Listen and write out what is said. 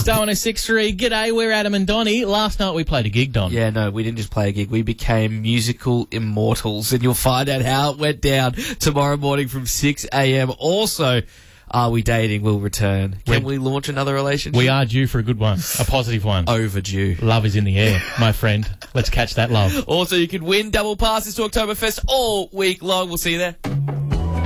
Star 106.3, g'day, we're Adam and Donnie. Last night we played a gig, Don. Yeah, no, we didn't just play a gig. We became musical immortals, and you'll find out how it went down tomorrow morning from 6 a.m. Also, Are We Dating will return. Can we launch another relationship? We are due for a good one, a positive one. Overdue. Love is in the air, my friend. Let's catch that love. Also, you can win double passes to Oktoberfest all week long. We'll see you there.